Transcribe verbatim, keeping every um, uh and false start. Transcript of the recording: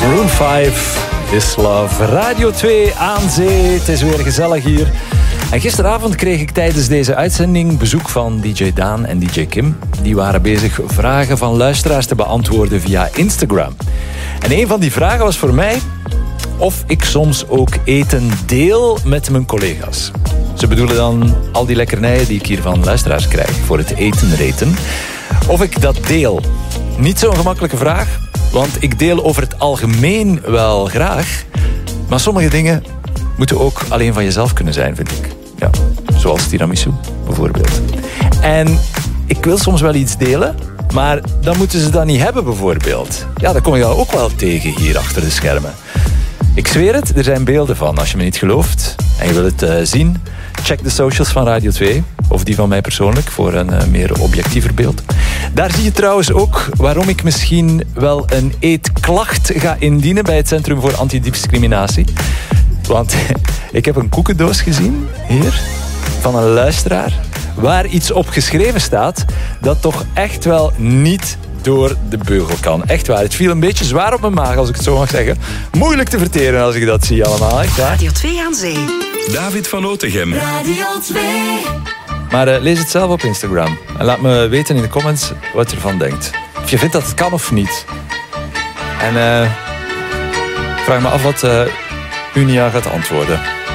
Maroon vijf, This Love. Radio twee aan zee, het is weer gezellig hier. En gisteravond kreeg ik tijdens deze uitzending bezoek van D J Daan en D J Kim. Die waren bezig vragen van luisteraars te beantwoorden via Instagram. En een van die vragen was voor mij of ik soms ook eten deel met mijn collega's. Ze bedoelen dan al die lekkernijen die ik hier van luisteraars krijg voor het eten-reten. Of ik dat deel. Niet zo'n gemakkelijke vraag, want ik deel over het algemeen wel graag. Maar sommige dingen moeten ook alleen van jezelf kunnen zijn, vind ik. Ja, zoals tiramisu, bijvoorbeeld. En ik wil soms wel iets delen, maar dan moeten ze dat niet hebben, bijvoorbeeld. Ja, dat kom je ook wel tegen hier achter de schermen. Ik zweer het, er zijn beelden van. Als je me niet gelooft en je wil het uh, zien, check de socials van Radio twee. Of die van mij persoonlijk, voor een uh, meer objectiever beeld. Daar zie je trouwens ook waarom ik misschien wel een eetklacht ga indienen bij het Centrum voor Antidiscriminatie. Want ik heb een koekendoos gezien, hier, van een luisteraar, waar iets op geschreven staat dat toch echt wel niet door de beugel kan. Echt waar, het viel een beetje zwaar op mijn maag, als ik het zo mag zeggen. Moeilijk te verteren als ik dat zie allemaal, echt waar. Radio twee aan zee. David van Otegem. Radio twee. Maar uh, lees het zelf op Instagram. En laat me weten in de comments wat je ervan denkt. Of je vindt dat het kan of niet. En uh, vraag me af wat uh, Unia gaat antwoorden.